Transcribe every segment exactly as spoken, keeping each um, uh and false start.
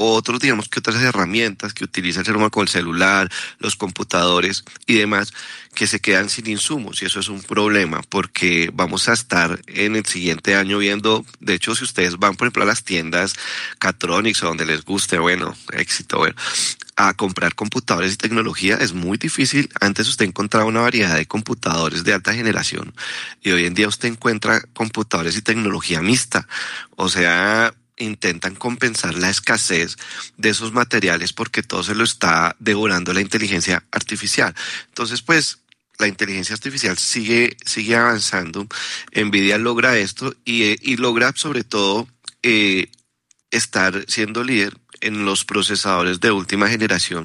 otros, digamos que otras herramientas que utiliza el ser humano como el celular, los computadores y demás, que se quedan sin insumos, y eso es un problema porque vamos a estar en el siguiente año viendo, de hecho si ustedes van por ejemplo a las tiendas Catronics o donde les guste, bueno, éxito, bueno, a comprar computadores y tecnología es muy difícil. Antes usted encontraba una variedad de computadores de alta generación y hoy en día usted encuentra computadores y tecnología mixta, o sea, intentan compensar la escasez de esos materiales porque todo se lo está devorando la inteligencia artificial. Entonces, pues, la inteligencia artificial sigue, sigue avanzando. Nvidia logra esto y, eh, y logra sobre todo eh, estar siendo líder en los procesadores de última generación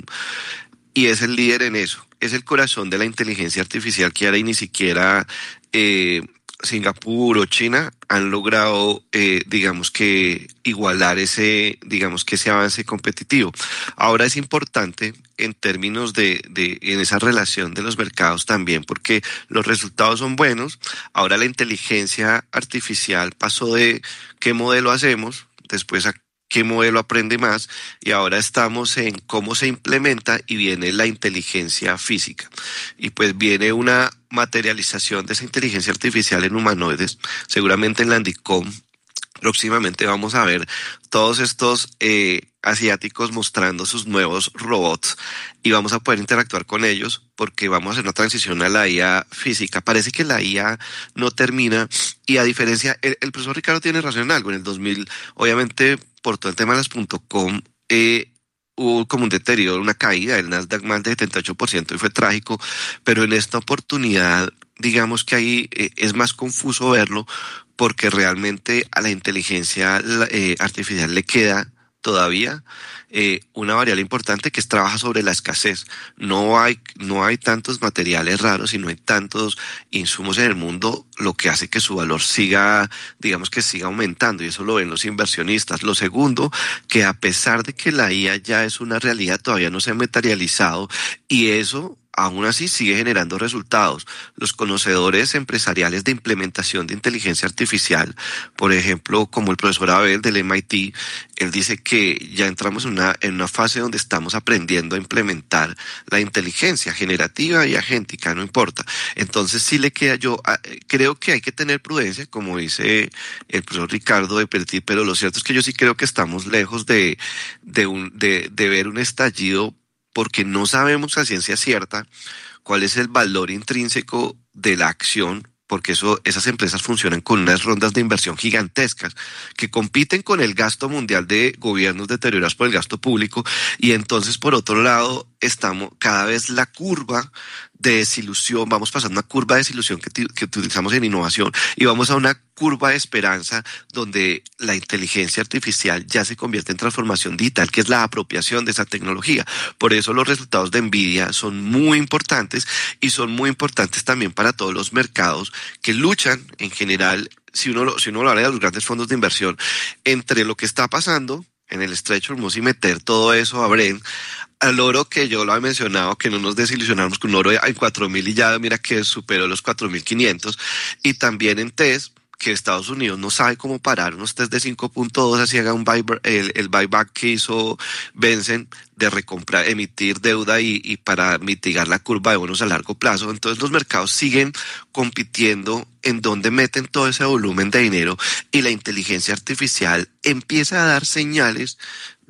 y es el líder en eso. Es el corazón de la inteligencia artificial que ahora y ni siquiera eh, Singapur o China han logrado, eh, digamos que igualar ese, digamos que ese avance competitivo. Ahora es importante en términos de, de, en esa relación de los mercados también, porque los resultados son buenos. Ahora la inteligencia artificial pasó de qué modelo hacemos, después a qué modelo aprende más, y ahora estamos en cómo se implementa y viene la inteligencia física. Y pues viene una materialización de esa inteligencia artificial en humanoides, seguramente en la Andicom. Próximamente vamos a ver todos estos eh, asiáticos mostrando sus nuevos robots y vamos a poder interactuar con ellos porque vamos a hacer una transición a la I A física. Parece que la I A no termina y a diferencia, el, el profesor Ricardo tiene razón en algo. En el dos mil, obviamente, por todo el tema de las .com, eh, hubo como un deterioro, una caída del Nasdaq más de setenta y ocho por ciento y fue trágico, pero en esta oportunidad, digamos que ahí eh, es más confuso verlo porque realmente a la inteligencia eh, artificial le queda todavía eh, una variable importante que es trabaja sobre la escasez. No hay, no hay tantos materiales raros y no hay tantos insumos en el mundo, lo que hace que su valor siga, digamos que siga aumentando, y eso lo ven los inversionistas. Lo segundo, que a pesar de que la I A ya es una realidad, todavía no se ha materializado y eso aún así sigue generando resultados. Los conocedores empresariales de implementación de inteligencia artificial, por ejemplo, como el profesor Abel del M I T, él dice que ya entramos en una, en una fase donde estamos aprendiendo a implementar la inteligencia generativa y agéntica, no importa. Entonces sí le queda, yo creo que hay que tener prudencia, como dice el profesor Ricardo de Petit, pero lo cierto es que yo sí creo que estamos lejos de, de, un, de, de ver un estallido porque no sabemos a ciencia cierta cuál es el valor intrínseco de la acción, porque eso, esas empresas funcionan con unas rondas de inversión gigantescas que compiten con el gasto mundial de gobiernos deteriorados por el gasto público, y entonces por otro lado estamos cada vez la curva de desilusión, vamos pasando una curva de desilusión que, que utilizamos en innovación y vamos a una curva de esperanza donde la inteligencia artificial ya se convierte en transformación digital, que es la apropiación de esa tecnología. Por eso los resultados de Nvidia son muy importantes y son muy importantes también para todos los mercados que luchan en general, si uno lo, si uno lo habla de los grandes fondos de inversión, entre lo que está pasando en el estrecho de Hormuz y meter todo eso a Bren, al oro que yo lo he mencionado, que no nos desilusionamos con un oro en cuatro mil y ya mira que superó los cuatro mil quinientos, y también en T E S, que Estados Unidos no sabe cómo parar unos test de cinco punto dos, así haga un buyback, el, el buyback que hizo Benson de recomprar, emitir deuda y, y para mitigar la curva de bonos a largo plazo. Entonces los mercados siguen compitiendo en donde meten todo ese volumen de dinero y la inteligencia artificial empieza a dar señales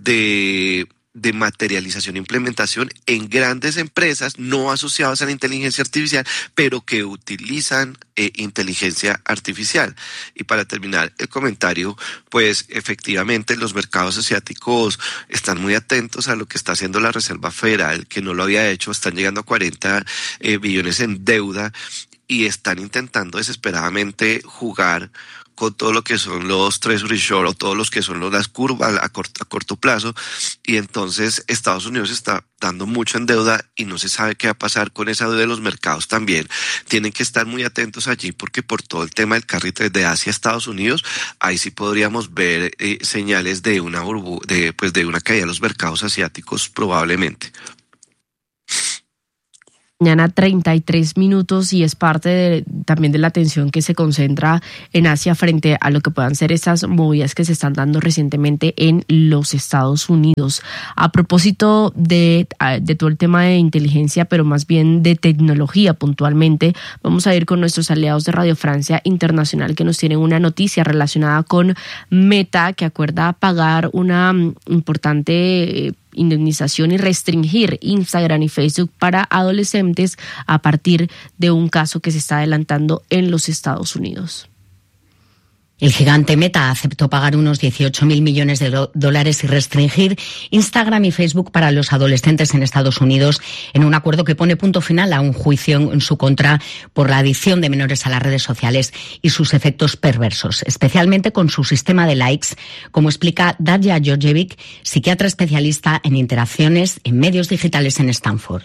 de de materialización e implementación en grandes empresas no asociadas a la inteligencia artificial, pero que utilizan eh, inteligencia artificial. Y para terminar el comentario, pues efectivamente los mercados asiáticos están muy atentos a lo que está haciendo la Reserva Federal, que no lo había hecho, están llegando a cuarenta eh, billones en deuda y están intentando desesperadamente jugar con todo lo que son los treasury short o todos los que son los, las curvas a corto, a corto plazo, y entonces Estados Unidos está dando mucho en deuda y no se sabe qué va a pasar con esa deuda de los mercados también. Tienen que estar muy atentos allí porque por todo el tema del carry trade de Asia a Estados Unidos, ahí sí podríamos ver eh, señales de una burbu de pues de una caída de los mercados asiáticos probablemente. Mañana treinta y tres minutos y es parte de, también de la atención que se concentra en Asia frente a lo que puedan ser estas movidas que se están dando recientemente en los Estados Unidos. A propósito de, de todo el tema de inteligencia, pero más bien de tecnología puntualmente, vamos a ir con nuestros aliados de Radio Francia Internacional que nos tienen una noticia relacionada con Meta, que acuerda pagar una importante indemnización y restringir Instagram y Facebook para adolescentes a partir de un caso que se está adelantando en los Estados Unidos. El gigante Meta aceptó pagar unos dieciocho mil millones de do- dólares y restringir Instagram y Facebook para los adolescentes en Estados Unidos en un acuerdo que pone punto final a un juicio en su contra por la adicción de menores a las redes sociales y sus efectos perversos, especialmente con su sistema de likes, como explica Darya Georgievic, psiquiatra especialista en interacciones en medios digitales en Stanford.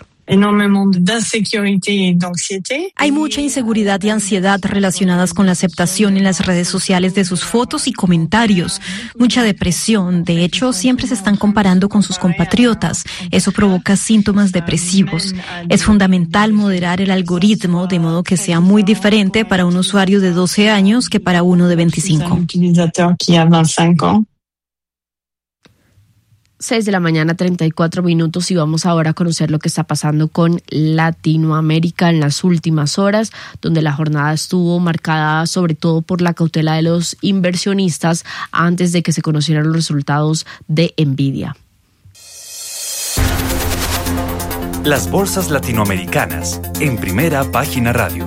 Hay mucha inseguridad y ansiedad relacionadas con la aceptación en las redes sociales de sus fotos y comentarios. Mucha depresión. De hecho, siempre se están comparando con sus compatriotas. Eso provoca síntomas depresivos. Es fundamental moderar el algoritmo de modo que sea muy diferente para un usuario de doce años que para uno de veinticinco. seis de la mañana, treinta y cuatro minutos, y vamos ahora a conocer lo que está pasando con Latinoamérica en las últimas horas, donde la jornada estuvo marcada sobre todo por la cautela de los inversionistas antes de que se conocieran los resultados de Nvidia. Las bolsas latinoamericanas en Primera Página Radio.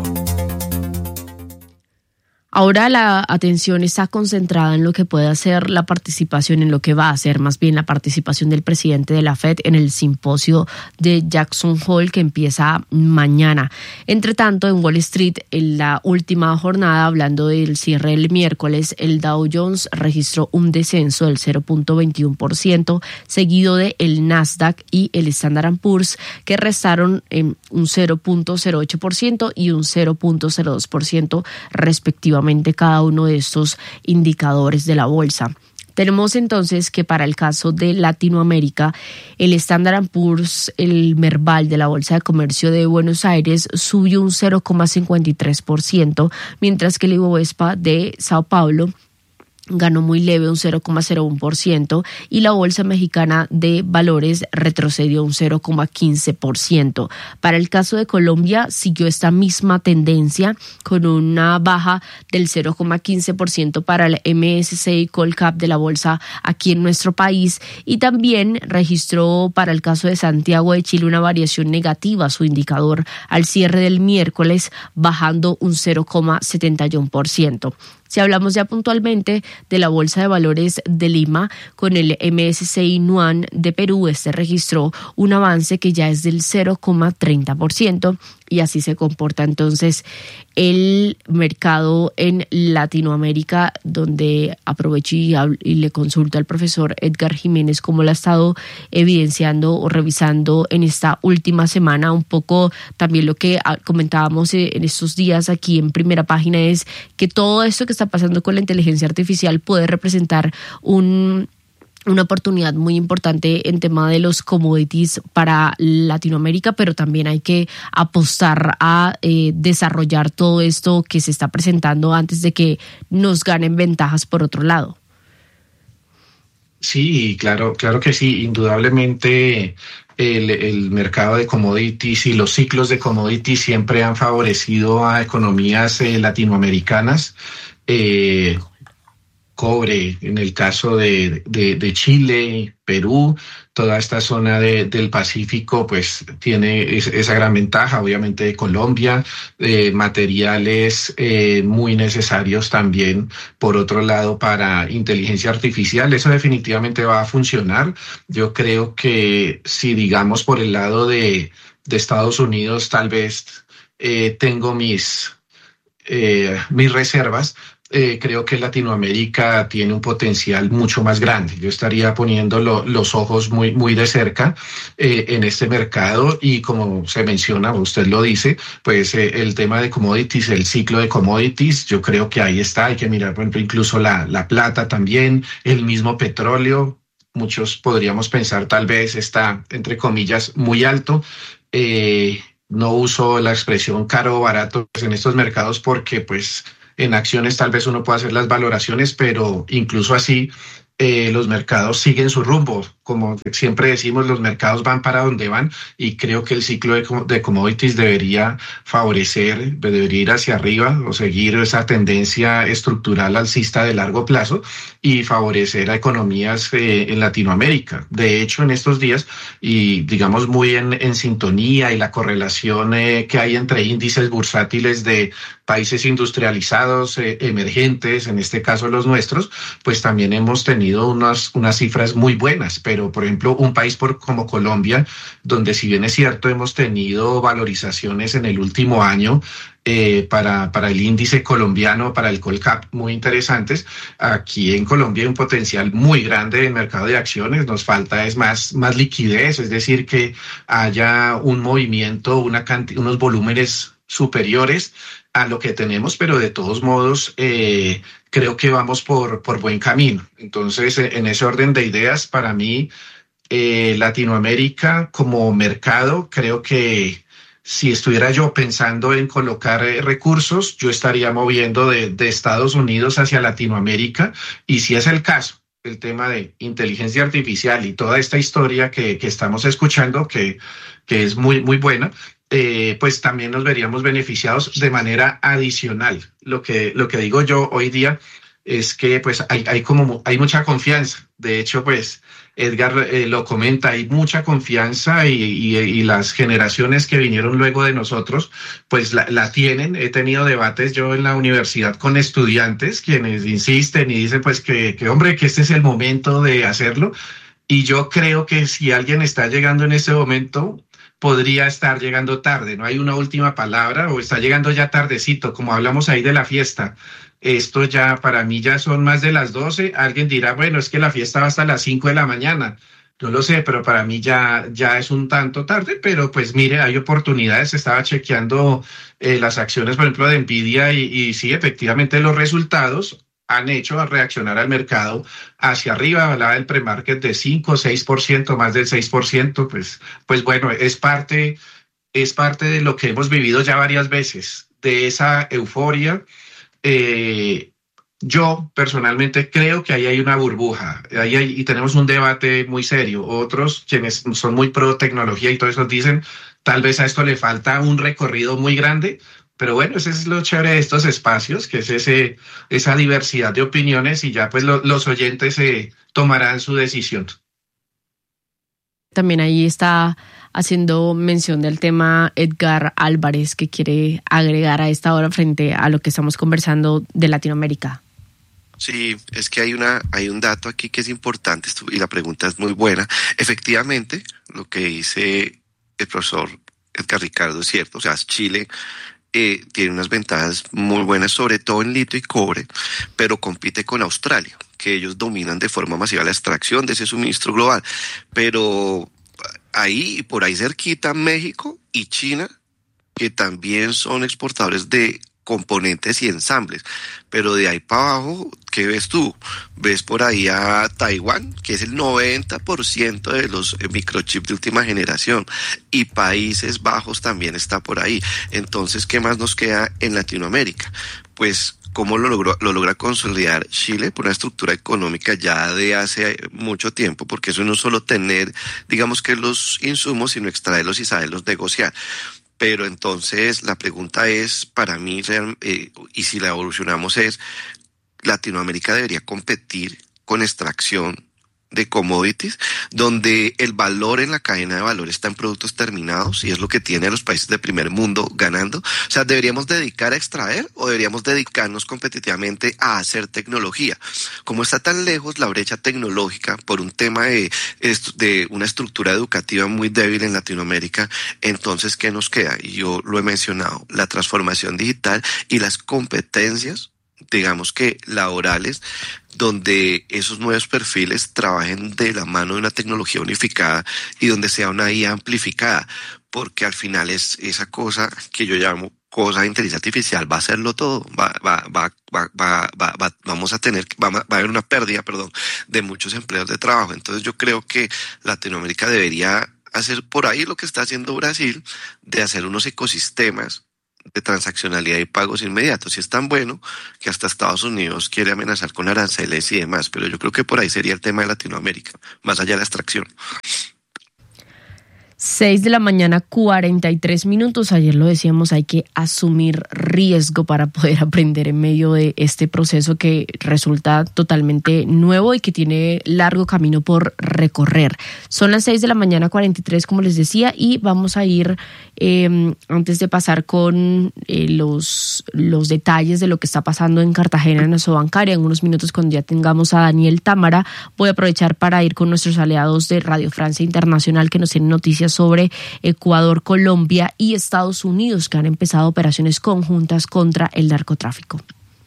Ahora la atención está concentrada en lo que puede hacer la participación, en lo que va a hacer más bien la participación del presidente de la Fed en el simposio de Jackson Hole que empieza mañana. Entre tanto, en Wall Street, en la última jornada, hablando del cierre del miércoles, el Dow Jones registró un descenso del cero punto veintiuno por ciento, seguido de el Nasdaq y el Standard and Poor's, que restaron en un cero punto cero ocho por ciento y un cero punto cero dos por ciento respectivamente, cada uno de estos indicadores de la bolsa. Tenemos entonces que para el caso de Latinoamérica, el Standard and Poor's, el Merval de la Bolsa de Comercio de Buenos Aires, subió un cero coma cincuenta y tres por ciento, mientras que el Ibovespa de Sao Paulo ganó muy leve un cero coma cero uno por ciento y la Bolsa Mexicana de Valores retrocedió un cero coma quince por ciento. Para el caso de Colombia siguió esta misma tendencia con una baja del cero coma quince por ciento para el M S C I Colcap de la bolsa aquí en nuestro país, y también registró para el caso de Santiago de Chile una variación negativa su indicador al cierre del miércoles, bajando un cero coma setenta y uno por ciento. Si hablamos ya puntualmente de la Bolsa de Valores de Lima, con el M S C I Nuan de Perú, este registró un avance que ya es del cero coma treinta por ciento, y así se comporta entonces el mercado en Latinoamérica, donde aprovecho y, y le consulto al profesor Edgar Jiménez cómo lo ha estado evidenciando o revisando en esta última semana. Un poco también lo que comentábamos en estos días aquí en Primera Página es que todo esto que está pasando con la inteligencia artificial puede representar un una oportunidad muy importante en tema de los commodities para Latinoamérica, pero también hay que apostar a eh, desarrollar todo esto que se está presentando antes de que nos ganen ventajas por otro lado. Sí, claro, claro que sí. Indudablemente el, el mercado de commodities y los ciclos de commodities siempre han favorecido a economías eh, latinoamericanas. Eh, cobre, en el caso de, de, de Chile, Perú, toda esta zona de, del Pacífico, pues tiene es, esa gran ventaja, obviamente de Colombia, eh, materiales eh, muy necesarios también, por otro lado, para inteligencia artificial. Eso definitivamente va a funcionar. Yo creo que si digamos por el lado de, de Estados Unidos, tal vez eh, tengo mis, eh, mis reservas. Eh, creo que Latinoamérica tiene un potencial mucho más grande. Yo estaría poniendo lo, los ojos muy, muy de cerca eh, en este mercado, y como se menciona, usted lo dice, pues eh, el tema de commodities, el ciclo de commodities, yo creo que ahí está. Hay que mirar, por ejemplo, incluso la, la plata también, el mismo petróleo. Muchos podríamos pensar tal vez está, entre comillas, muy alto. Eh, no uso la expresión caro o barato en estos mercados porque pues en acciones tal vez uno pueda hacer las valoraciones, pero incluso así eh, los mercados siguen su rumbo. Como siempre decimos, los mercados van para donde van y creo que el ciclo de, de commodities debería favorecer, debería ir hacia arriba o seguir esa tendencia estructural alcista de largo plazo y favorecer a economías eh, en Latinoamérica. De hecho, en estos días, y digamos muy en, en sintonía y la correlación eh, que hay entre índices bursátiles de países industrializados, eh, emergentes, en este caso los nuestros, pues también hemos tenido unas, unas cifras muy buenas. Pero, por ejemplo, un país por, como Colombia, donde si bien es cierto hemos tenido valorizaciones en el último año eh, para, para el índice colombiano, para el Colcap, muy interesantes, aquí en Colombia hay un potencial muy grande en el mercado de acciones. Nos falta es más, más liquidez, es decir, que haya un movimiento, una cantidad, unos volúmenes superiores a lo que tenemos, pero de todos modos eh, creo que vamos por, por buen camino. Entonces, en ese orden de ideas, para mí, eh, Latinoamérica como mercado, creo que si estuviera yo pensando en colocar eh, recursos, yo estaría moviendo de, de Estados Unidos hacia Latinoamérica, y si es el caso, el tema de inteligencia artificial y toda esta historia que, que estamos escuchando, que, que es muy, muy buena, Eh, pues también nos veríamos beneficiados de manera adicional. Lo que, lo que digo yo hoy día es que pues hay, hay, como, hay mucha confianza. De hecho, pues Edgar eh, lo comenta, hay mucha confianza y, y, y las generaciones que vinieron luego de nosotros pues la, la tienen. He tenido debates yo en la universidad con estudiantes quienes insisten y dicen pues que, que hombre, que este es el momento de hacerlo. Y yo creo que si alguien está llegando en ese momento, podría estar llegando tarde, no hay una última palabra, o está llegando ya tardecito, como hablamos ahí de la fiesta. Esto ya, para mí ya son más de las doce, alguien dirá, bueno, es que la fiesta va hasta las cinco de la mañana, no lo sé, pero para mí ya, ya es un tanto tarde, pero pues mire, hay oportunidades. Estaba chequeando eh, las acciones, por ejemplo, de Nvidia y, y sí, efectivamente los resultados han hecho a reaccionar al mercado hacia arriba. Hablaba del premarket de cinco o seis por ciento, más del seis por ciento, pues, pues bueno, es parte, es parte de lo que hemos vivido ya varias veces, de esa euforia. Eh, yo personalmente creo que ahí hay una burbuja, ahí hay, y tenemos un debate muy serio. Otros, quienes son muy pro tecnología y todo eso, dicen, tal vez a esto le falta un recorrido muy grande. Pero bueno, ese es lo chévere de estos espacios, que es ese, esa diversidad de opiniones, y ya pues lo, los oyentes eh, tomarán su decisión. También ahí está haciendo mención del tema Edgar Álvarez, que quiere agregar a esta hora frente a lo que estamos conversando de Latinoamérica. Sí, es que hay una, hay un dato aquí que es importante y la pregunta es muy buena. Efectivamente, lo que dice el profesor Edgar Ricardo es cierto, o sea, Chile Eh, tiene unas ventajas muy buenas, sobre todo en litio y cobre, pero compite con Australia, que ellos dominan de forma masiva la extracción de ese suministro global. Pero ahí, por ahí cerquita, México y China, que también son exportadores de componentes y ensambles. Pero de ahí para abajo, ¿qué ves tú? Ves por ahí a Taiwán, que es el noventa por ciento de los microchips de última generación, y Países Bajos también está por ahí. Entonces, ¿qué más nos queda en Latinoamérica? Pues, ¿cómo lo logró, lo logra consolidar Chile? Por una estructura económica ya de hace mucho tiempo, porque eso no es solo tener, digamos que los insumos, sino extraerlos y saberlos negociar. Pero entonces la pregunta es, para mí, eh, y si la evolucionamos es, Latinoamérica debería competir con extracción de commodities, donde el valor en la cadena de valor está en productos terminados, y es lo que tiene a los países de primer mundo ganando. O sea, ¿deberíamos dedicar a extraer o deberíamos dedicarnos competitivamente a hacer tecnología? Como está tan lejos la brecha tecnológica por un tema de, de una estructura educativa muy débil en Latinoamérica, entonces, ¿qué nos queda? Y yo lo he mencionado, la transformación digital y las competencias, digamos que laborales, donde esos nuevos perfiles trabajen de la mano de una tecnología unificada y donde sea una I A amplificada, porque al final es esa cosa que yo llamo cosa de inteligencia artificial, va a hacerlo todo, va, va, va, va, va, va, va vamos a tener, va, va a haber una pérdida, perdón, de muchos empleos de trabajo. Entonces yo creo que Latinoamérica debería hacer por ahí lo que está haciendo Brasil, de hacer unos ecosistemas de transaccionalidad y pagos inmediatos. Y es tan bueno que hasta Estados Unidos quiere amenazar con aranceles y demás, pero yo creo que por ahí sería el tema de Latinoamérica, más allá de la extracción. seis de la mañana, cuarenta y tres minutos. Ayer lo decíamos, hay que asumir riesgo para poder aprender en medio de este proceso que resulta totalmente nuevo y que tiene largo camino por recorrer. Son las seis de la mañana, cuarenta y tres, como les decía, y vamos a ir, eh, antes de pasar con eh, los, los detalles de lo que está pasando en Cartagena, en Asobancaria, en unos minutos cuando ya tengamos a Daniel Támara, voy a aprovechar para ir con nuestros aliados de Radio Francia Internacional que nos tienen noticias sobre Ecuador, Colombia y Estados Unidos, que han empezado operaciones conjuntas contra el narcotráfico.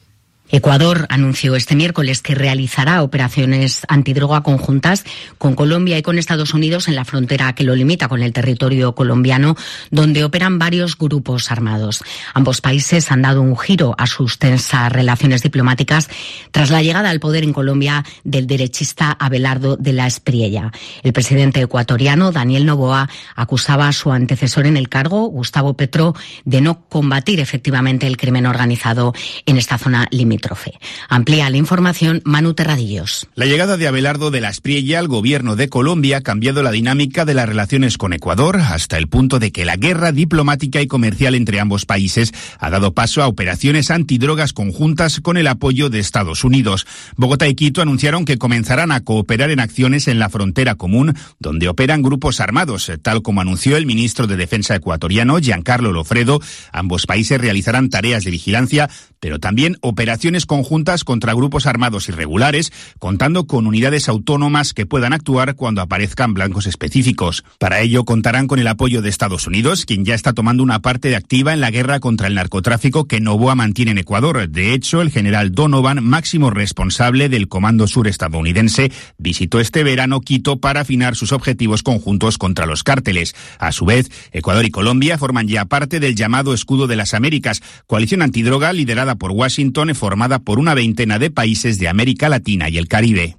Ecuador anunció este miércoles que realizará operaciones antidroga conjuntas con Colombia y con Estados Unidos en la frontera que lo limita con el territorio colombiano, donde operan varios grupos armados. Ambos países han dado un giro a sus tensas relaciones diplomáticas tras la llegada al poder en Colombia del derechista Abelardo de la Espriella. El presidente ecuatoriano, Daniel Noboa, acusaba a su antecesor en el cargo, Gustavo Petro, de no combatir efectivamente el crimen organizado en esta zona limítrofe. Amplía la información Manu Terradillos. La llegada de Abelardo de la Espriella al gobierno de Colombia ha cambiado la dinámica de las relaciones con Ecuador hasta el punto de que la guerra diplomática y comercial entre ambos países ha dado paso a operaciones antidrogas conjuntas con el apoyo de Estados Unidos. Bogotá y Quito anunciaron que comenzarán a cooperar en acciones en la frontera común donde operan grupos armados, tal como anunció el ministro de Defensa ecuatoriano Giancarlo Lofredo. Ambos países realizarán tareas de vigilancia, pero también operaciones conjuntas contra grupos armados irregulares, contando con unidades autónomas que puedan actuar cuando aparezcan blancos específicos. Para ello contarán con el apoyo de Estados Unidos, quien ya está tomando una parte activa en la guerra contra el narcotráfico que Noboa mantiene en Ecuador. De hecho, el general Donovan, máximo responsable del Comando Sur estadounidense, visitó este verano Quito para afinar sus objetivos conjuntos contra los cárteles. A su vez, Ecuador y Colombia forman ya parte del llamado Escudo de las Américas, coalición antidroga liderada por Washington, formada por una veintena de países de América Latina y el Caribe.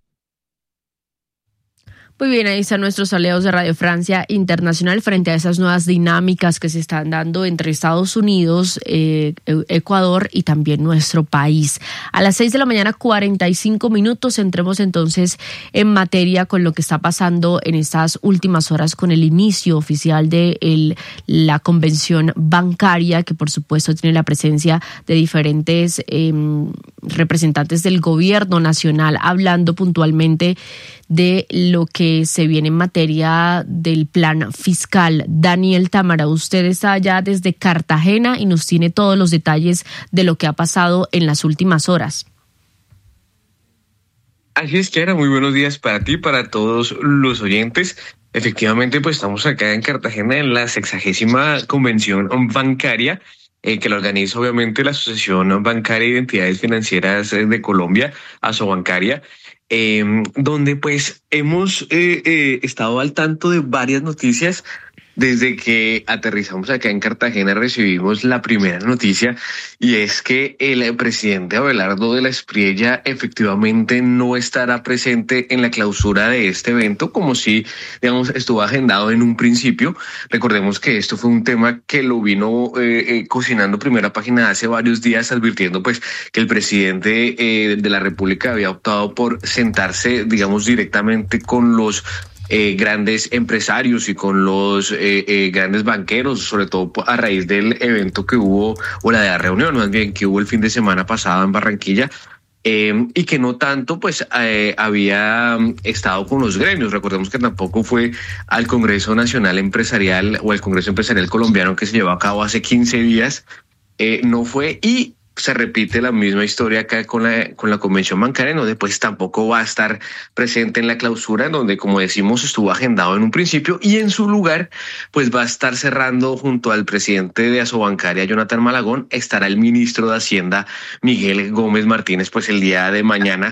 Muy bien, ahí están nuestros aliados de Radio Francia Internacional frente a esas nuevas dinámicas que se están dando entre Estados Unidos, eh, Ecuador y también nuestro país. A las seis de la mañana, cuarenta y cinco minutos, entremos entonces en materia con lo que está pasando en estas últimas horas con el inicio oficial de el, la convención bancaria, que por supuesto tiene la presencia de diferentes eh, representantes del gobierno nacional, hablando puntualmente de lo que se viene en materia del plan fiscal. Daniel Támara, usted está allá desde Cartagena y nos tiene todos los detalles de lo que ha pasado en las últimas horas. Así es, Kiara, muy buenos días para ti, para todos los oyentes. Efectivamente, pues estamos acá en Cartagena en la sexagésima convención bancaria, eh, que la organiza obviamente la Asociación Bancaria de Entidades Financieras de Colombia, Asobancaria. Eh, donde pues hemos eh, eh, estado al tanto de varias noticias. Desde que aterrizamos acá en Cartagena recibimos la primera noticia, y es que el presidente Abelardo de la Espriella efectivamente no estará presente en la clausura de este evento, como si, digamos, estuvo agendado en un principio. Recordemos que esto fue un tema que lo vino eh, eh, cocinando Primera Página hace varios días, advirtiendo pues que el presidente eh, de la República había optado por sentarse, digamos, directamente con los Eh, grandes empresarios y con los eh, eh, grandes banqueros, sobre todo a raíz del evento que hubo, o la de la reunión más bien, que hubo el fin de semana pasado en Barranquilla, eh, y que no tanto pues eh, había estado con los gremios. Recordemos que tampoco fue al Congreso Nacional Empresarial o al Congreso Empresarial Colombiano que se llevó a cabo hace quince días, eh, no fue, y se repite la misma historia acá con la con la convención bancaria, donde pues tampoco va a estar presente en la clausura, en donde, como decimos, estuvo agendado en un principio, y en su lugar pues va a estar cerrando junto al presidente de Asobancaria, Jonathan Malagón, estará el ministro de Hacienda, Miguel Gómez Martínez, pues el día de mañana,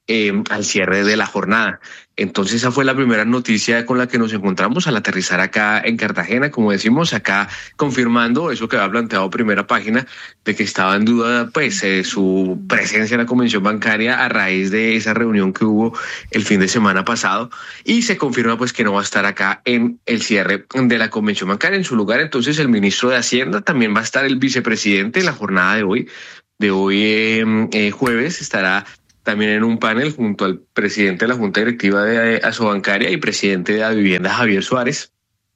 eh, al cierre de la jornada. Entonces esa fue la primera noticia con la que nos encontramos al aterrizar acá en Cartagena, como decimos, acá confirmando eso que había planteado Primera Página, de que estaba en duda pues eh, su presencia en la Convención Bancaria a raíz de esa reunión que hubo el fin de semana pasado, y se confirma pues que no va a estar acá en el cierre de la Convención Bancaria. En su lugar entonces el ministro de Hacienda, también va a estar el vicepresidente en la jornada de hoy, de hoy eh, eh, jueves, estará también en un panel junto al presidente de la Junta Directiva de Asobancaria y presidente de la Vivienda, Javier Suárez.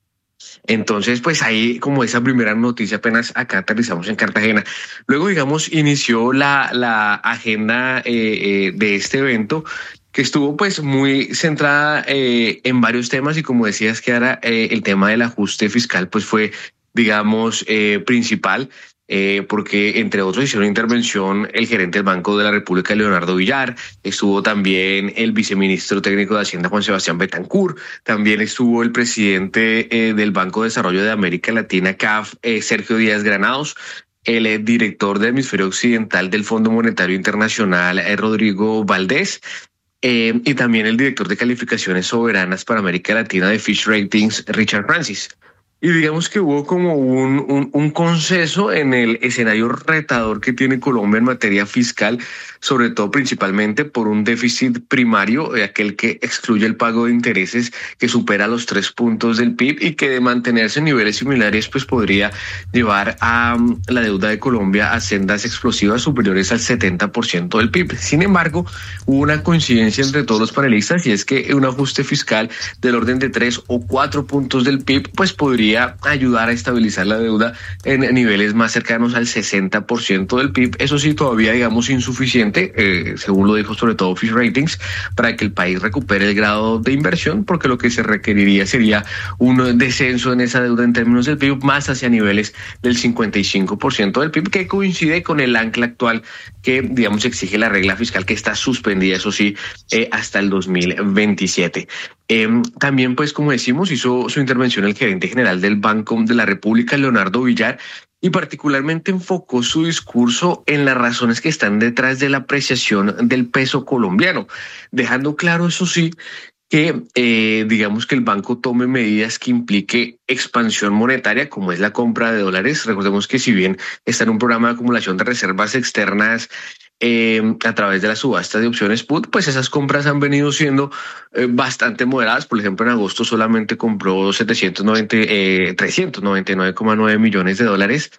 Entonces, pues ahí como esa primera noticia apenas acá aterrizamos en Cartagena. Luego, digamos, inició la, la agenda eh, eh, de este evento, que estuvo pues muy centrada eh, en varios temas, y como decías, que ahora eh, el tema del ajuste fiscal pues fue, digamos, eh, principal. Eh, porque entre otros hicieron intervención el gerente del Banco de la República, Leonardo Villar, estuvo también el viceministro técnico de Hacienda, Juan Sebastián Betancourt, también estuvo el presidente eh, del Banco de Desarrollo de América Latina, C A F, eh, Sergio Díaz Granados, el eh, director del Hemisferio Occidental del Fondo Monetario Internacional, eh, Rodrigo Valdés, eh, y también el director de calificaciones soberanas para América Latina de Fitch Ratings, Richard Francis. Y digamos que hubo como un, un, un consenso en el escenario retador que tiene Colombia en materia fiscal, sobre todo principalmente por un déficit primario, aquel que excluye el pago de intereses, que supera los tres puntos del P I B, y que de mantenerse en niveles similares pues podría llevar a um, la deuda de Colombia a sendas explosivas superiores al setenta por ciento del P I B. Sin embargo, hubo una coincidencia entre todos los panelistas, y es que un ajuste fiscal del orden de tres o cuatro puntos del P I B pues podría ayudar a estabilizar la deuda en niveles más cercanos al sesenta por ciento del P I B. Eso sí, todavía digamos insuficiente, eh, según lo dijo sobre todo Fitch Ratings, para que el país recupere el grado de inversión, porque lo que se requeriría sería un descenso en esa deuda en términos del P I B más hacia niveles del cincuenta y cinco por ciento del P I B, que coincide con el ancla actual que, digamos, exige la regla fiscal, que está suspendida, eso sí, eh, hasta el dos mil veintisiete. Eh, también, pues, como decimos, hizo su intervención el gerente general del Banco de la República, Leonardo Villar, y particularmente enfocó su discurso en las razones que están detrás de la apreciación del peso colombiano, dejando claro, eso sí, que eh, digamos que el banco tome medidas que implique expansión monetaria, como es la compra de dólares. Recordemos que si bien está en un programa de acumulación de reservas externas eh, a través de la subasta de opciones put, pues esas compras han venido siendo eh, bastante moderadas. Por ejemplo, en agosto solamente compró setecientos noventa, eh, trescientos noventa y nueve coma nueve millones de dólares.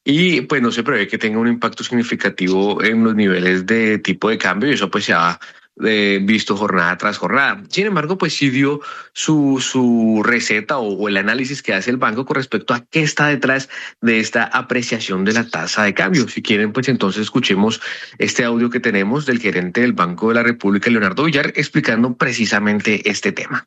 Y pues no se prevé que tenga un impacto significativo en los niveles de tipo de cambio, y eso pues se ha Eh, visto jornada tras jornada. Sin embargo, pues sí dio su, su receta o, o el análisis que hace el banco con respecto a qué está detrás de esta apreciación de la tasa de cambio. Si quieren, pues entonces escuchemos este audio que tenemos del gerente del Banco de la República, Leonardo Villar, explicando precisamente este tema.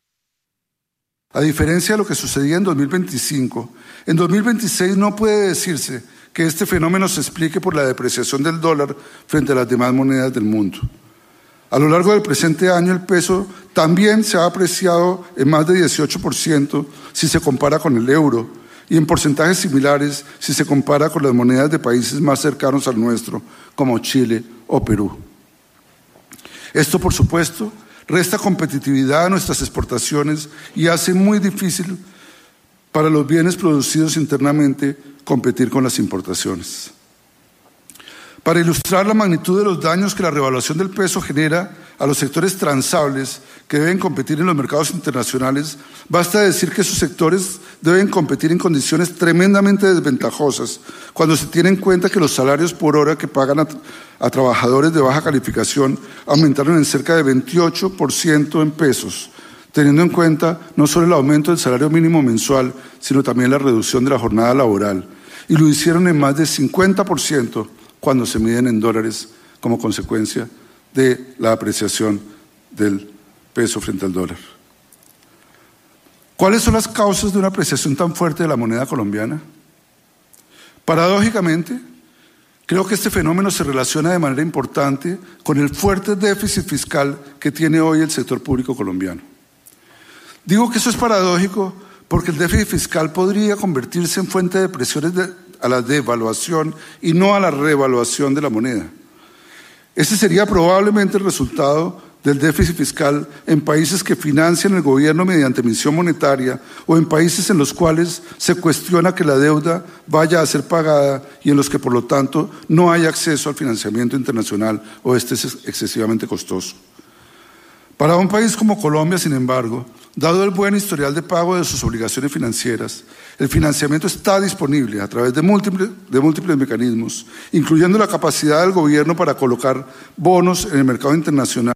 A diferencia de lo que sucedía en dos mil veinticinco, en dos mil veintiséis no puede decirse que este fenómeno se explique por la depreciación del dólar frente a las demás monedas del mundo. A lo largo del presente año, el peso también se ha apreciado en más de dieciocho por ciento si se compara con el euro, y en porcentajes similares si se compara con las monedas de países más cercanos al nuestro, como Chile o Perú. Esto, por supuesto, resta competitividad a nuestras exportaciones y hace muy difícil para los bienes producidos internamente competir con las importaciones. Para ilustrar la magnitud de los daños que la revaluación del peso genera a los sectores transables que deben competir en los mercados internacionales, basta decir que esos sectores deben competir en condiciones tremendamente desventajosas cuando se tiene en cuenta que los salarios por hora que pagan a, a trabajadores de baja calificación aumentaron en cerca de veintiocho por ciento en pesos, teniendo en cuenta no solo el aumento del salario mínimo mensual, sino también la reducción de la jornada laboral, y lo hicieron en más de cincuenta por ciento cuando se miden en dólares como consecuencia de la apreciación del peso frente al dólar. ¿Cuáles son las causas de una apreciación tan fuerte de la moneda colombiana? Paradójicamente, creo que este fenómeno se relaciona de manera importante con el fuerte déficit fiscal que tiene hoy el sector público colombiano. Digo que eso es paradójico porque el déficit fiscal podría convertirse en fuente de presiones de, a la devaluación y no a la revaluación de la moneda. Ese sería probablemente el resultado del déficit fiscal en países que financian el gobierno mediante emisión monetaria o en países en los cuales se cuestiona que la deuda vaya a ser pagada y en los que, por lo tanto, no hay acceso al financiamiento internacional o este es excesivamente costoso. Para un país como Colombia, sin embargo, dado el buen historial de pago de sus obligaciones financieras, el financiamiento está disponible a través de múltiples, de múltiples mecanismos, incluyendo la capacidad del gobierno para colocar bonos en el mercado internacional.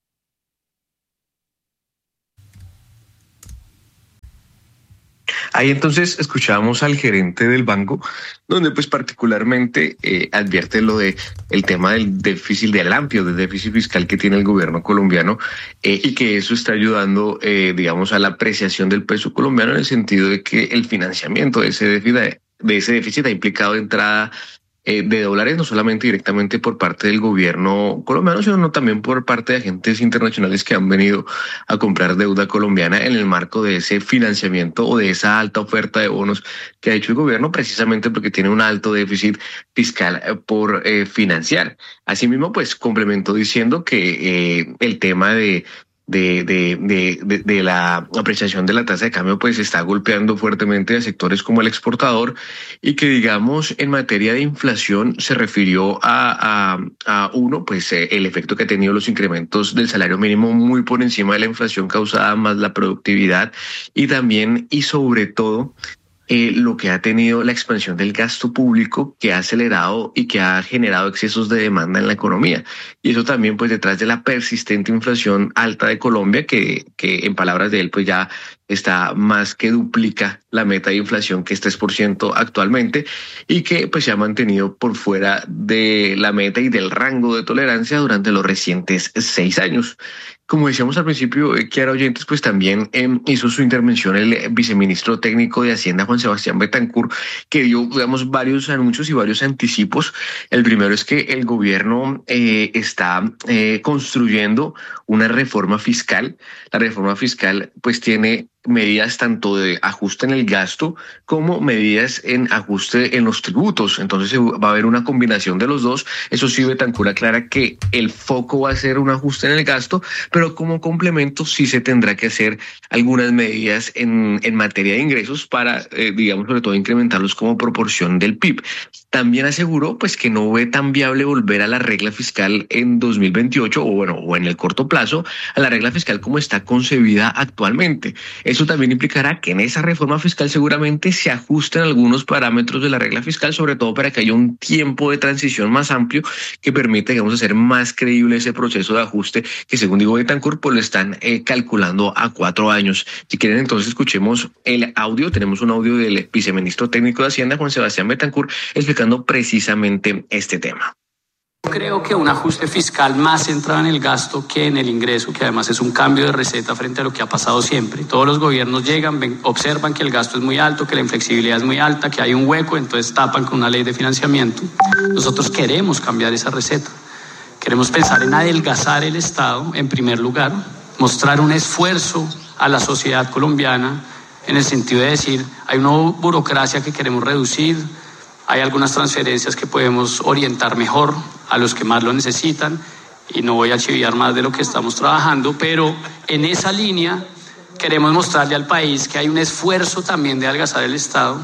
Ahí entonces escuchábamos al gerente del banco, donde pues particularmente eh, advierte lo de el tema del déficit, del amplio del déficit fiscal que tiene el gobierno colombiano eh, y que eso está ayudando, eh, digamos, a la apreciación del peso colombiano en el sentido de que el financiamiento de ese déficit, de ese déficit ha implicado entrada eh, de dólares, no solamente directamente por parte del gobierno colombiano, sino también por parte de agentes internacionales que han venido a comprar deuda colombiana en el marco de ese financiamiento o de esa alta oferta de bonos que ha hecho el gobierno, precisamente porque tiene un alto déficit fiscal por eh, financiar. Asimismo, pues complemento diciendo que eh, el tema de De, de, de, de, de la apreciación de la tasa de cambio pues está golpeando fuertemente a sectores como el exportador y que, digamos, en materia de inflación se refirió a, a, a uno, pues eh, el efecto que ha tenido los incrementos del salario mínimo muy por encima de la inflación causada, más la productividad y también y sobre todo Eh, lo que ha tenido la expansión del gasto público, que ha acelerado y que ha generado excesos de demanda en la economía. Y eso también pues detrás de la persistente inflación alta de Colombia, que, que en palabras de él pues ya está más que duplica la meta de inflación, que es tres por ciento actualmente, y que pues se ha mantenido por fuera de la meta y del rango de tolerancia durante los recientes seis años. Como decíamos al principio, Kiara Oyentes, pues también eh, hizo su intervención el viceministro técnico de Hacienda, Juan Sebastián Betancourt, que dio, digamos, varios anuncios y varios anticipos. El primero es que el gobierno eh, está eh, construyendo una reforma fiscal. La reforma fiscal pues tiene medidas tanto de ajuste en el gasto como medidas en ajuste en los tributos. Entonces va a haber una combinación de los dos. Eso sí, Betancourt aclara que el foco va a ser un ajuste en el gasto, pero como complemento sí se tendrá que hacer algunas medidas en, en materia de ingresos para, eh, digamos, sobre todo incrementarlos como proporción del P I B. También aseguró pues que no ve tan viable volver a la regla fiscal en dos mil veintiocho o bueno, o en el corto plazo, a la regla fiscal como está concebida actualmente. Eso también implicará que en esa reforma fiscal seguramente se ajusten algunos parámetros de la regla fiscal, sobre todo para que haya un tiempo de transición más amplio que permita, digamos, hacer más creíble ese proceso de ajuste que, según digo Betancourt, pues lo están eh, calculando a cuatro años. Si quieren, entonces escuchemos el audio. Tenemos un audio del viceministro técnico de Hacienda, Juan Sebastián Betancourt, explicando precisamente este tema. Creo que un ajuste fiscal más centrado en el gasto que en el ingreso, que además es un cambio de receta frente a lo que ha pasado siempre. Todos los gobiernos llegan, ven, observan que el gasto es muy alto, que la inflexibilidad es muy alta, que hay un hueco, entonces tapan con una ley de financiamiento. Nosotros queremos cambiar esa receta. Queremos pensar en adelgazar el Estado, en primer lugar, mostrar un esfuerzo a la sociedad colombiana en el sentido de decir, hay una burocracia que queremos reducir, hay algunas transferencias que podemos orientar mejor a los que más lo necesitan y no voy a chiviar más de lo que estamos trabajando, pero en esa línea queremos mostrarle al país que hay un esfuerzo también de adelgazar el Estado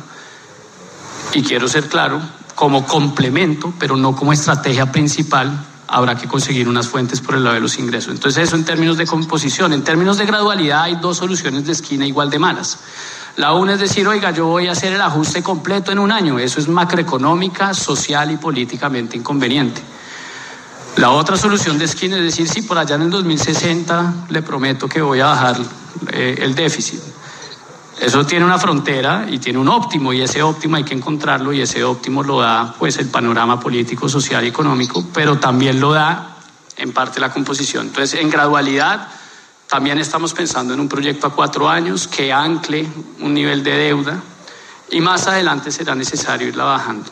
y quiero ser claro, como complemento, pero no como estrategia principal, habrá que conseguir unas fuentes por el lado de los ingresos. Entonces eso en términos de composición. En términos de gradualidad hay dos soluciones de esquina igual de malas. La una es decir, oiga, yo voy a hacer el ajuste completo en un año. Eso es macroeconómica, social y políticamente inconveniente. La otra solución de esquina es decir, sí, por allá en el dos mil sesenta le prometo que voy a bajar eh, el déficit. Eso tiene una frontera y tiene un óptimo, y ese óptimo hay que encontrarlo, y ese óptimo lo da pues el panorama político, social y económico, pero también lo da en parte la composición. Entonces, en gradualidad, también estamos pensando en un proyecto a cuatro años que ancle un nivel de deuda y más adelante será necesario irla bajando.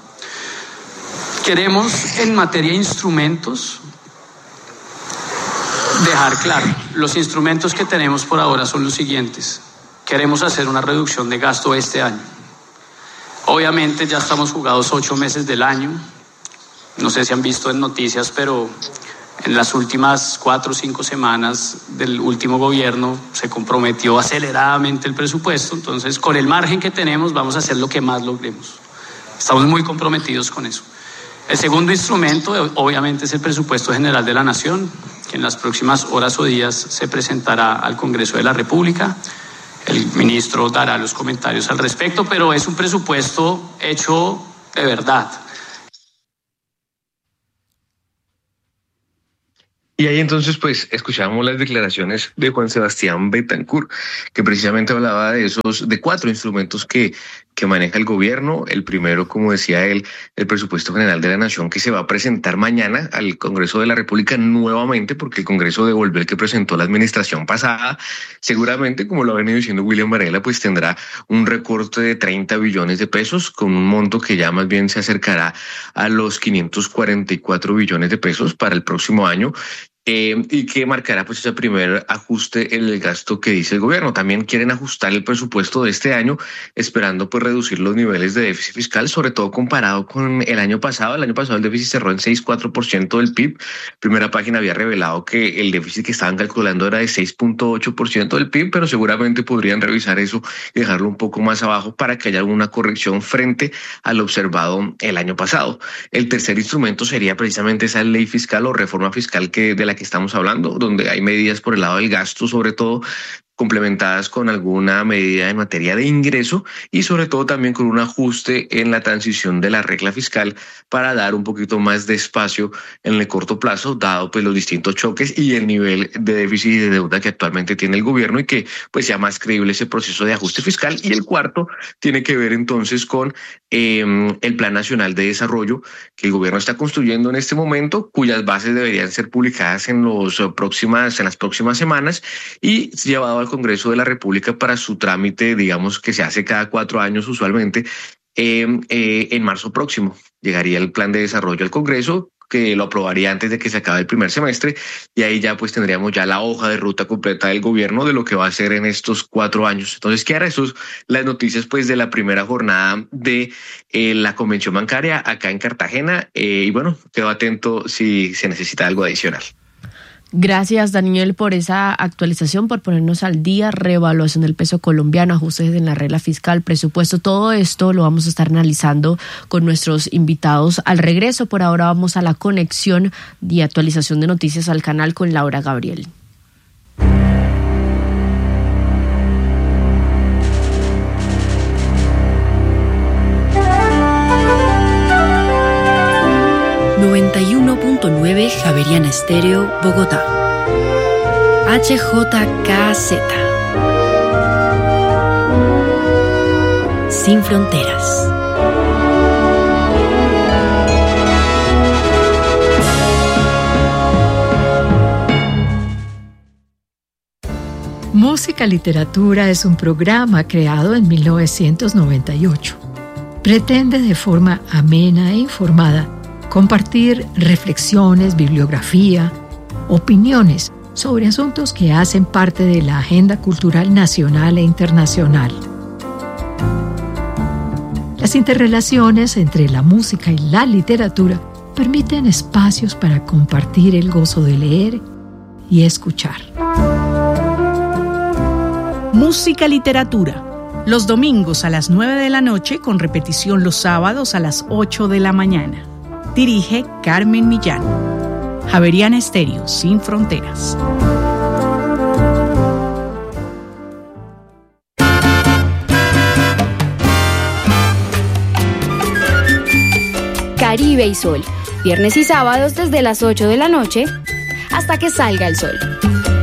Queremos, en materia de instrumentos, dejar claro, los instrumentos que tenemos por ahora son los siguientes. Queremos hacer una reducción de gasto este año. Obviamente ya estamos jugados ocho meses del año. No sé si han visto en noticias, pero En las últimas cuatro o cinco semanas del último gobierno se comprometió aceleradamente el presupuesto, entonces con el margen que tenemos vamos a hacer lo que más logremos. Estamos muy comprometidos con eso. El segundo instrumento obviamente es el presupuesto general de la Nación, que en las próximas horas o días se presentará al Congreso de la República. El ministro dará los comentarios al respecto, pero es un presupuesto hecho de verdad. Y ahí entonces pues escuchábamos las declaraciones de Juan Sebastián Betancourt, que precisamente hablaba de esos, de cuatro instrumentos que, que maneja el gobierno. El primero, como decía él, el presupuesto general de la Nación, que se va a presentar mañana al Congreso de la República nuevamente, porque el Congreso devolvió el que presentó la administración pasada. Seguramente, como lo ha venido diciendo William Varela, pues tendrá un recorte de treinta billones de pesos, con un monto que ya más bien se acercará a los quinientos cuarenta y cuatro billones de pesos para el próximo año. Eh, y que marcará pues ese primer ajuste en el gasto que dice el gobierno. También quieren ajustar el presupuesto de este año, esperando pues reducir los niveles de déficit fiscal, sobre todo comparado con el año pasado. El año pasado el déficit cerró en seis coma cuatro por ciento del P I B. Primera Página había revelado que el déficit que estaban calculando era de seis punto ocho por ciento del P I B, pero seguramente podrían revisar eso y dejarlo un poco más abajo para que haya alguna corrección frente al observado el año pasado. El tercer instrumento sería precisamente esa ley fiscal o reforma fiscal que de la que estamos hablando, donde hay medidas por el lado del gasto, sobre todo complementadas con alguna medida en materia de ingreso y sobre todo también con un ajuste en la transición de la regla fiscal para dar un poquito más de espacio en el corto plazo, dado pues los distintos choques y el nivel de déficit y de deuda que actualmente tiene el gobierno, y que pues sea más creíble ese proceso de ajuste fiscal. Y el cuarto tiene que ver entonces con eh, el Plan Nacional de Desarrollo que el gobierno está construyendo en este momento, cuyas bases deberían ser publicadas en, los próximas, en las próximas semanas y llevado al Congreso de la República para su trámite, digamos que se hace cada cuatro años usualmente, eh, eh, en marzo próximo. Llegaría el plan de desarrollo al Congreso, que lo aprobaría antes de que se acabe el primer semestre, y ahí ya pues tendríamos ya la hoja de ruta completa del gobierno de lo que va a hacer en estos cuatro años. Entonces, ¿qué hará? Eso es las noticias pues de la primera jornada de eh, la convención bancaria acá en Cartagena, eh, y bueno, quedo atento si se necesita algo adicional. Gracias, Daniel, por esa actualización, por ponernos al día, reevaluación del peso colombiano, ajustes en la regla fiscal, presupuesto, todo esto lo vamos a estar analizando con nuestros invitados al regreso. Por ahora vamos a la conexión y actualización de noticias al canal con Laura Gabriel. noventa y uno punto nueve Javeriana Estéreo, Bogotá. H J K Z. Sin fronteras. Música Literatura es un programa creado en mil novecientos noventa y ocho. Pretende de forma amena e informada compartir reflexiones, bibliografía, opiniones sobre asuntos que hacen parte de la agenda cultural nacional e internacional. Las interrelaciones entre la música y la literatura permiten espacios para compartir el gozo de leer y escuchar. Música Literatura, los domingos a las nueve de la noche con repetición los sábados a las ocho de la mañana. Dirige Carmen Millán. Javeriana Estéreo, Sin Fronteras. Caribe y Sol, viernes y sábados desde las ocho de la noche hasta que salga el sol.